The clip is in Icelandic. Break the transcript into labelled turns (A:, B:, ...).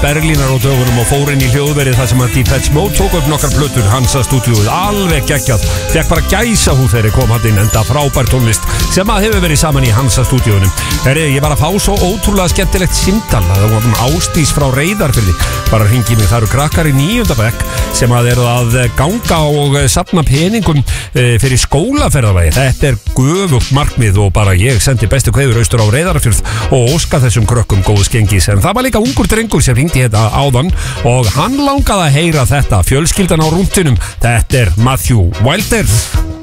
A: Berlínar á dögunum og fór inn í hljóðverið þar sem að Depeche Mode tók upp nokkar plötur Hansa-stúdíóið, alveg geggjað. Fekk bara gæsahúð þegar ég kom hann inn, enda frábær tónlist sem að hefur verið saman í Hansa-stúdíóinu. Ég var að fá svo ótrúlega skemmtilegt símtal. Það var Ásdís frá Reyðarfirði bara hringi mig. Það eru krakkar í 9. bekk sem að eru að ganga og safna peningum fyrir skólaferðalagi. Þetta göfugt markmið og bara ég sendi bestu kveður austur á Reyðarfjörð og óska þessum krökkum góðs gengis. En það var líka ungur drengur sem hringdi hérna áðan og hann langaði að heyra þetta, fjölskyldan á rúntinum. Þetta Matthew Wilder.